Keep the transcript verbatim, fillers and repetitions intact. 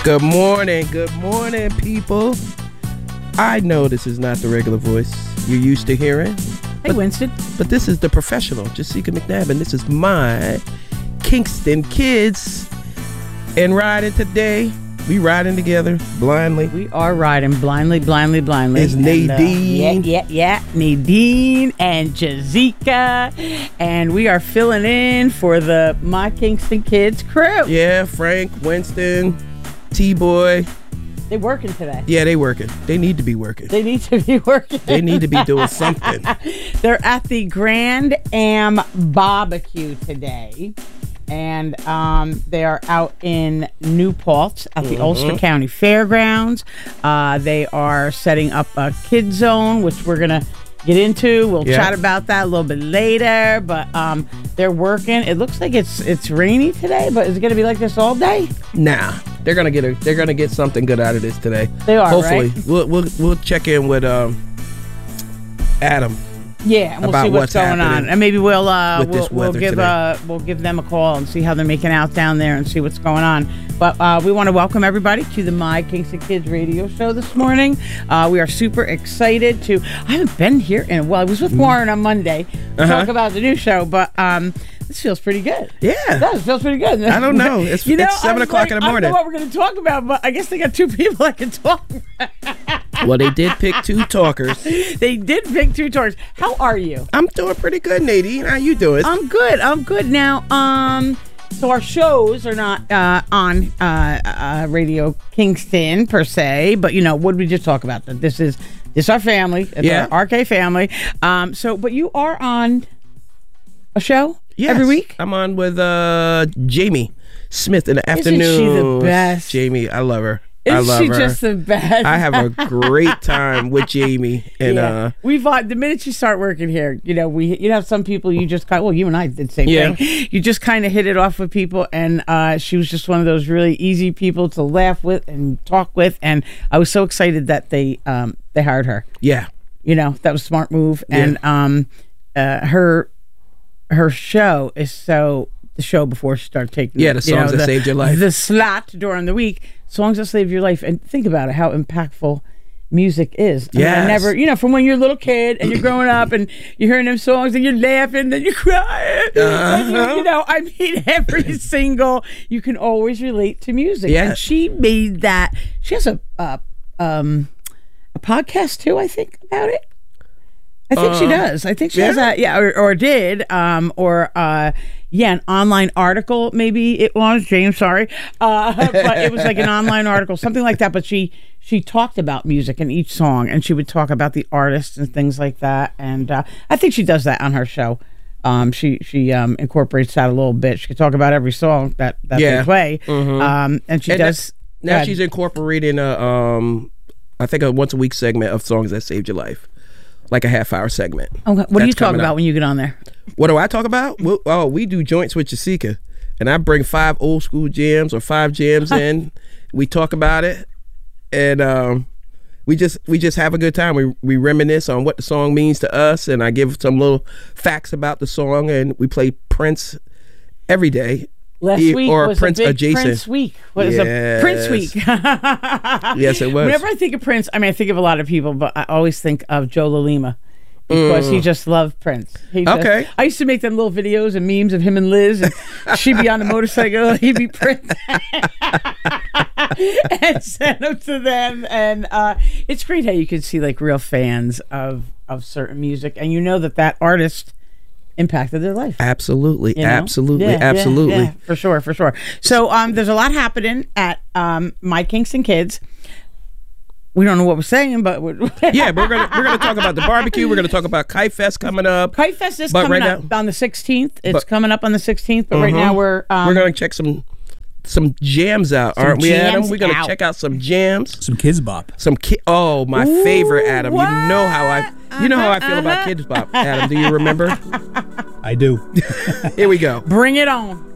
Good morning, good morning, people. I know this is not the regular voice you're used to hearing. Hey, Winston. But this is the professional, Jessica McNabb, and this is my Kingston Kids. And riding today, we riding together blindly. We are riding blindly, blindly, blindly. It's Nadine. And, uh, yeah, yeah, yeah. Nadine and Jessica. And we are filling in for the My Kingston Kids crew. Yeah, Frank, Winston, T-Boy. They working today. Yeah, they working. They need to be working. They need to be working. They need to be doing something. They're at the Grand Am Barbecue today. And um, they are out in New Paltz at the mm-hmm. Ulster County Fairgrounds. Uh, they are setting up a kid zone, which we're going to get into. We'll yeah. chat about that a little bit later. But um, they're working. It looks like it's it's rainy today, but is it going to be like this all day? Nah, they're gonna get a, they're gonna get something good out of this today. They are. Hopefully, right? we'll we'll we'll check in with um, Adam. Yeah, and we'll see what's, what's going on, and maybe we'll uh, we'll, we'll give uh, we'll give them a call and see how they're making out down there and see what's going on. But uh, we want to welcome everybody to the My Kingston Kids radio show this morning. Uh, we are super excited to. I haven't been here in a while. I was with Warren on Monday to uh-huh. talk about the new show, but um, this feels pretty good. Yeah, it does. It feels pretty good. I don't know. It's, you know, it's seven o'clock like, in the morning. I don't know what we're going to talk about, but I guess they got two people that can talk. Well, they did pick two talkers. They did pick two talkers. How are you? I'm doing pretty good, Nadine. How you doing? I'm good. I'm good. Now, um, so our shows are not uh, on uh, uh, Radio Kingston per se, but you know, what did we just talk about? That this is this is our family. It's yeah. our R K family. Um, so, but you are on a show yes. every week. I'm on with uh, Jamie Smith in the Isn't afternoon. She the best. Jamie, I love her. Isn't I love she her. just the best? I have a great time with Jamie, and yeah. uh, we've uh, the minute you start working here, you know, we you have some people you just kind. Well, you and I did the same yeah. thing. You just kind of hit it off with people, and uh, she was just one of those really easy people to laugh with and talk with, and I was so excited that they um, they hired her. Yeah, you know, that was a smart move, yeah. and um, uh, her her show is so. The show before she started taking yeah the songs you know, that the, saved your life, the slot during the week, songs that saved your life, and think about it, how impactful music is. I yes. mean, I never, you know, from when you're a little kid and you're growing up and you're hearing them songs and you're laughing and you're crying, uh-huh. and you, you know, I mean, every single you can always relate to music. Yes. And she made that. She has a uh, um a podcast too, I think, about it. I think uh, she does. I think she yeah. has that. Yeah, or, or did. Um, or uh, yeah, an online article. Maybe it was James. Sorry, uh, but it was like an online article, something like that. But she she talked about music in each song, and she would talk about the artists and things like that. And uh, I think she does that on her show. Um, she she um, incorporates that a little bit. She could talk about every song that that yeah. they play. Mm-hmm. Um, and she and does. Now, now she's incorporating a um, I think a once a week segment of songs that saved your life. Like a half hour segment. Okay. What That's do you talk about up. when you get on there? What do I talk about? Well, oh, we do joints with Jessica, and I bring five old school jams or five jams in. We talk about it, and um, we just we just have a good time. We we reminisce on what the song means to us, and I give some little facts about the song, and we play Prince every day. Last e- week or was Prince a big adjacent. Prince week. What is yes. a Prince week? Yes, it was. Whenever I think of Prince, I mean, I think of a lot of people, but I always think of Joe LaLima because mm. he just loved Prince. He just, okay. I used to make them little videos and memes of him and Liz, and she'd be on a motorcycle, he'd be Prince, and send them to them. And uh, it's great how you can see like real fans of of certain music, and you know that that artist impacted their life. Absolutely, you know? absolutely, yeah, absolutely. Yeah, yeah, for sure, for sure. So um, there's a lot happening at um, My Kingston Kids. We don't know what we're saying, but we're yeah, but we're gonna we're gonna talk about the barbecue. We're gonna talk about Kite Fest coming up. Kite Fest is but coming right up now, on the sixteenth. It's but, coming up on the sixteenth, but uh-huh. right now we're um, we're gonna check some. Some jams out, some aren't we, Adam? We're gonna out. check out some jams, some Kids Bop. Some ki- Oh, my Ooh, favorite, Adam. what? You know how I, you know how I feel uh-huh, about uh-huh. Kids Bop, Adam. Do you remember? I do. Here we go. Bring it on.